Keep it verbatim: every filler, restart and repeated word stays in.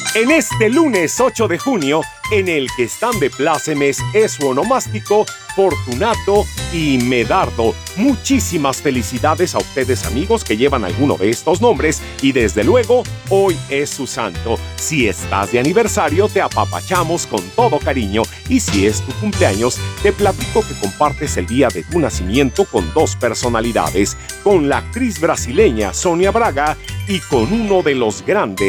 En este lunes ocho de junio, en el que están de plácemes es su onomástico, Fortunato y Medardo. Muchísimas felicidades a ustedes, amigos, que llevan alguno de estos nombres y desde luego, hoy es su santo. Si estás de aniversario, te apapachamos con todo cariño y si es tu cumpleaños, te platico que compartes el día de tu nacimiento con dos personalidades, con la actriz brasileña Sonia Braga y con uno de los grandes